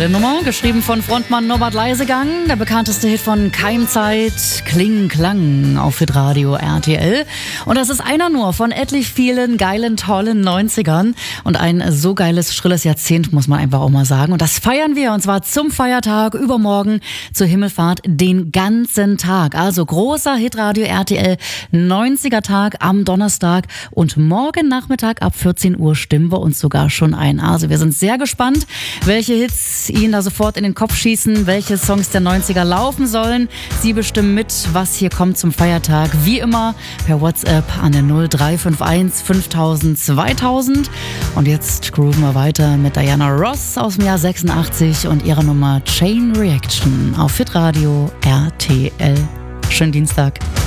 Geile Nummer, geschrieben von Frontmann Norbert Leisegang. Der bekannteste Hit von Keimzeit, Kling Klang auf Hitradio RTL. Und das ist einer nur von etlich vielen geilen, tollen 90ern. Und ein so geiles, schrilles Jahrzehnt, muss man einfach auch mal sagen. Und das feiern wir, und zwar zum Feiertag übermorgen zur Himmelfahrt den ganzen Tag. Also großer Hitradio RTL 90er Tag am Donnerstag. Und morgen Nachmittag ab 14 Uhr stimmen wir uns sogar schon ein. Also wir sind sehr gespannt, welche Hits Ihnen da sofort in den Kopf schießen, welche Songs der 90er laufen sollen. Sie bestimmen mit, was hier kommt zum Feiertag. Wie immer per WhatsApp an der 0351 5000 2000. Und jetzt grooven wir weiter mit Diana Ross aus dem Jahr 86 und ihrer Nummer Chain Reaction auf Hitradio RTL. Schönen Dienstag.